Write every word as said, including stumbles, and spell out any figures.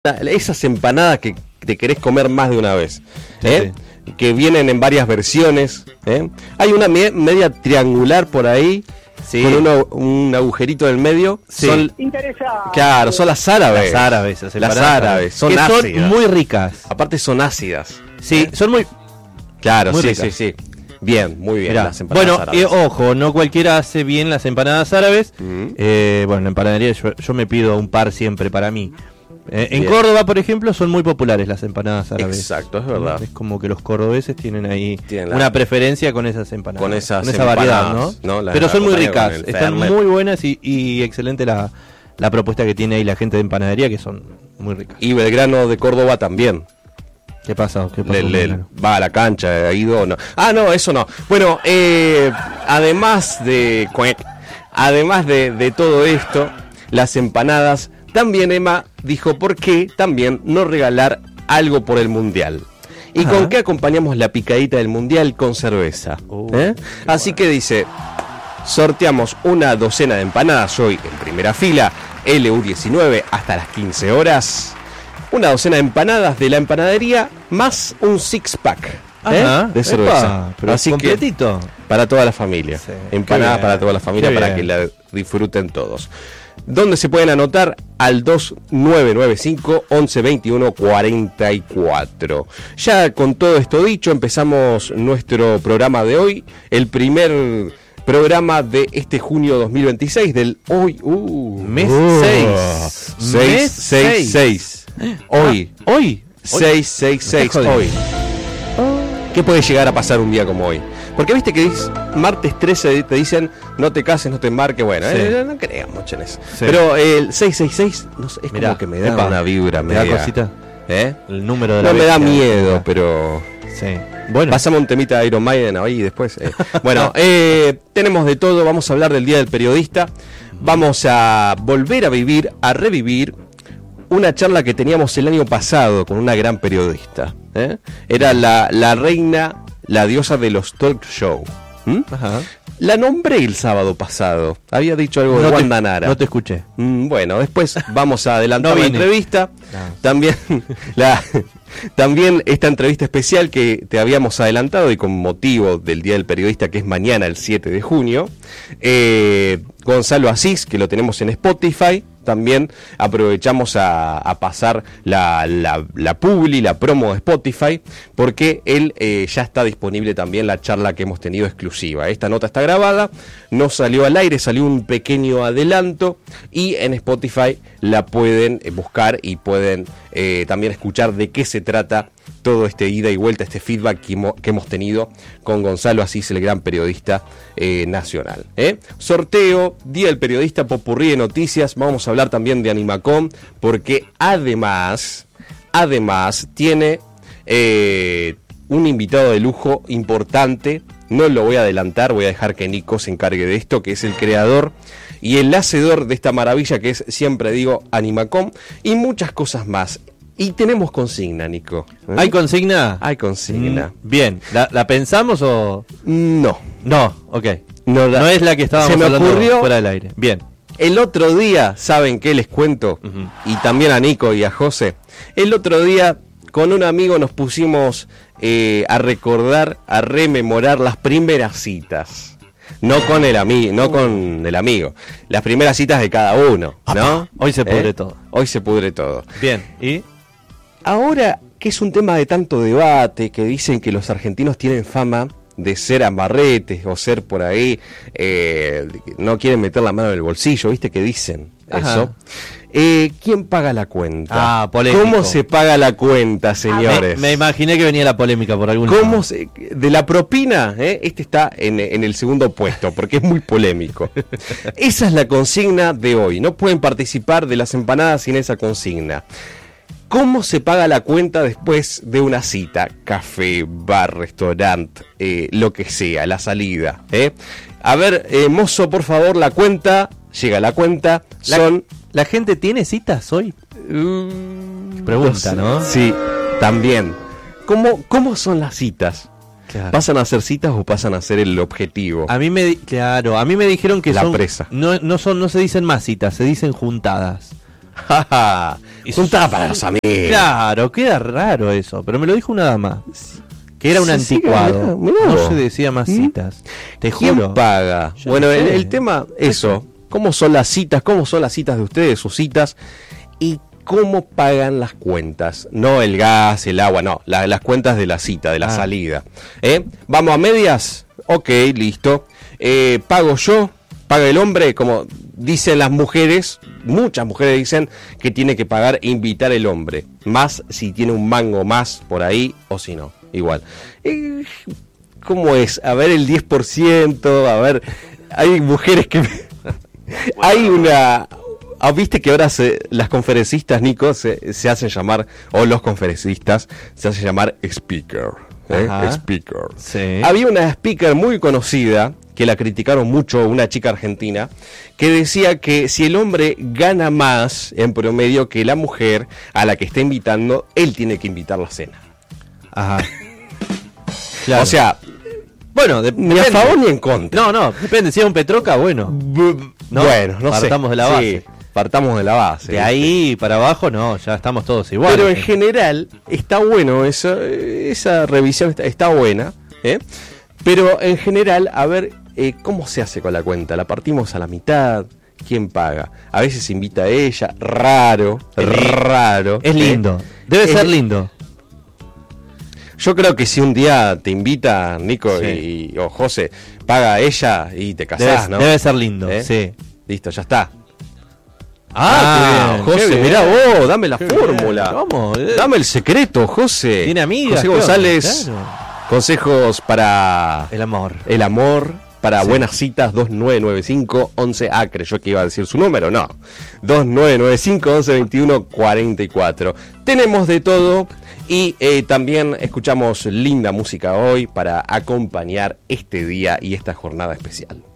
esas empanadas que te querés comer más de una vez, ¿eh? Sí. Que vienen en varias versiones, ¿eh? Hay una me- media triangular por ahí, sí, con uno, un agujerito en el medio. Sí. Son, claro, son las árabes. Las árabes, las, las árabes, son que ácidas. Son muy ricas. Aparte son ácidas. Sí, ¿eh? Son muy... Claro, muy sí, ricas. sí, sí. Bien, muy bien. Mirá, las empanadas bueno, árabes. eh, ojo, no cualquiera hace bien las empanadas árabes. Uh-huh. eh, bueno, en la empanadería yo, yo me pido un par siempre para mí. Eh, en Bien. Córdoba, por ejemplo, son muy populares las empanadas árabes. Exacto, es verdad. Es como que los cordobeses tienen ahí Tienen la- una preferencia con esas empanadas. Con esas esa variedad, ¿no? empanadas, ¿no? La- Pero la son muy acompañan ricas, con el están Fernet. muy buenas y, y excelente la, la propuesta que tiene ahí la gente de empanadería, que son muy ricas. Y Belgrano de Córdoba también. ¿Qué pasa? ¿Qué pasó Le- con le- Belgrano? va a la cancha, ha ido, no. Ah, no, eso no. Bueno, eh, además de además de, de todo esto, las empanadas, también Emma dijo por qué también no regalar algo por el Mundial. ¿Y Ajá. con qué acompañamos la picadita del Mundial? Con cerveza. Uh, ¿Eh? Así que dice, sorteamos una docena de empanadas hoy en primera fila, L U diecinueve hasta las quince horas. Una docena de empanadas de la empanadería más un six pack, ¿eh? Ajá, de cerveza. epa, pero Así completito. que para toda la familia. Sí, Empanadas qué bien, para toda la familia qué para bien. que la disfruten todos. ¿Dónde se pueden anotar? Al dos nueve nueve cinco, once veintiuno, cuarenta y cuatro. Ya con todo esto dicho, empezamos nuestro programa de hoy. El primer programa de este junio dos mil veintiséis, del hoy. Uh, Mes uh, seis. seis, Mes seis, seis. Hoy. Ah, hoy. seis seis seis, estás jodiendo. hoy. ¿Qué puede llegar a pasar un día como hoy? Porque viste que es martes trece, te dicen no te cases, no te embarques. Bueno, Sí. eh, no creas mucho en eso. Sí. Pero el seis seis seis no sé, es Mirá, como que me da epa, una vibra ¿Me da media. cosita? ¿Eh? El número de la No me da bestia. miedo, pero Sí. Bueno. pasamos un temita de Iron Maiden ahí después. eh. Bueno, eh, tenemos de todo. Vamos a hablar del Día del Periodista. Vamos a volver a vivir, a revivir una charla que teníamos el año pasado con una gran periodista. ¿eh? Era la, la reina, la diosa de los talk show. ¿Mm? Ajá. La nombré el sábado pasado. Había dicho algo de No te, Wanda Nara. no te escuché. Mm, Bueno, después vamos a adelantar No la vine. entrevista. No. También la también esta entrevista especial que te habíamos adelantado y con motivo del Día del Periodista, que es mañana, el siete de junio. Eh, Gonzalo Asís, que lo tenemos en Spotify. También aprovechamos a, a pasar la, la, la publi, la promo de Spotify, porque él eh, ya está disponible también la charla que hemos tenido exclusiva. Esta nota está grabada, no salió al aire, salió un pequeño adelanto y en Spotify la pueden eh, buscar y pueden eh, también escuchar de qué se trata todo este ida y vuelta, este feedback que, hemo, que hemos tenido con Gonzalo Asís, el gran periodista eh, nacional. ¿eh? Sorteo, Día del Periodista, popurrí de noticias. Vamos a hablar también de Animacom, porque además, además tiene eh, un invitado de lujo importante. No lo voy a adelantar, voy a dejar que Nico se encargue de esto, que es el creador y el hacedor de esta maravilla que es, siempre digo, Animacom, y muchas cosas más. Y tenemos consigna, Nico. ¿eh? ¿Hay consigna? Hay consigna. Mm, bien. ¿La, ¿La pensamos o...? No. No, ok. No, la- No es la que estábamos se me hablando ocurrió fuera del aire. Bien. El otro día, ¿saben qué les cuento? Ujú. Y también a Nico y a José. El otro día, con un amigo nos pusimos eh, a recordar, a rememorar las primeras citas. No con el amigo, no con el amigo. Las primeras citas de cada uno, ¿no? Hoy se pudre ¿Eh? todo. Hoy se pudre todo. Bien. ¿Y? Ahora que es un tema de tanto debate, que dicen que los argentinos tienen fama de ser amarretes o ser por ahí, eh, no quieren meter la mano en el bolsillo, ¿viste que dicen Ajá. eso? Eh, ¿Quién paga la cuenta? Ah, polémico. ¿Cómo se paga la cuenta, señores? Me, me imaginé que venía la polémica por algún lado. ¿Cómo se, de la propina, eh, este está en, en el segundo puesto, porque es muy polémico. Esa es la consigna de hoy. No pueden participar de las empanadas sin esa consigna. ¿Cómo se paga la cuenta después de una cita? Café, bar, restaurante, eh, lo que sea, la salida. ¿eh? A ver, eh, mozo, por favor, la cuenta. Llega la cuenta. La, Son... ¿La gente tiene citas hoy? Uh, Pregunta, ¿no? Sí, también. ¿Cómo, cómo son las citas? Claro. ¿Pasan a ser citas o pasan a ser el objetivo? A mí me di- claro, a mí me dijeron que La son presa. no no son no se dicen más citas, se dicen juntadas. Y juntá para los amigos. Claro, queda raro eso, pero me lo dijo una dama. Que era un Sí, sí, anticuado. mirá, mirá No vos. se decía más ¿Mm? citas. Te ¿Quién juro. paga? Yo Bueno, no el, sé. el tema, eso. ¿Cómo son las citas? ¿Cómo son las citas de ustedes, sus citas? Y cómo pagan las cuentas. No el gas, el agua, no. la- las cuentas de la cita, de la Ah. salida. ¿Eh? ¿Vamos a medias? Ok, listo. Eh, ¿Pago yo? ¿Paga el hombre? Como dicen las mujeres, muchas mujeres dicen que tiene que pagar e invitar el hombre. Más si tiene un mango más por ahí o si no. Igual. Eh, ¿Cómo es? A ver el diez por ciento, a ver, hay mujeres que... hay una... ah, Viste que ahora se, las conferencistas, Nico, se, se hacen llamar, o los conferencistas, se hacen llamar speaker. ¿eh? Ajá. Speaker. Sí. Había una speaker muy conocida, que la criticaron mucho, una chica argentina, que decía que si el hombre gana más en promedio que la mujer a la que está invitando, él tiene que invitar la cena. Ajá. Claro. O sea, bueno, de- ni a depende. favor ni en contra. No, no, depende. Si es un Petroca, bueno. No, bueno, no sé. Partamos de la base. Sí, partamos de la base. De ahí para abajo, no, ya estamos todos iguales. Pero en general está bueno esa, esa revisión, está, está buena. ¿eh? Pero en general, a ver, eh, ¿cómo se hace con la cuenta? ¿La partimos a la mitad? ¿Quién paga? A veces invita a ella, raro, Es li- raro. Es ¿eh? lindo. Debe Es- ser lindo. Yo creo que si un día te invita Nico Sí. y, o José, paga ella y te casás, Debe, ¿no? debe ser lindo, ¿Eh? sí. Listo, ya está. Ah, qué bien, José, qué bien. mirá vos, dame la Qué fórmula. bien. ¿Cómo? Eh. Dame el secreto, José. Tiene amigas. José ¿qué onda? González, Claro. consejos para El amor. el amor, para Sí. buenas citas, dos nueve nueve cinco once. Ah, creyó que iba a decir su número, no. dos nueve nueve cinco once veintiuno cuarenta y cuatro. Tenemos de todo y eh, también escuchamos linda música hoy para acompañar este día y esta jornada especial.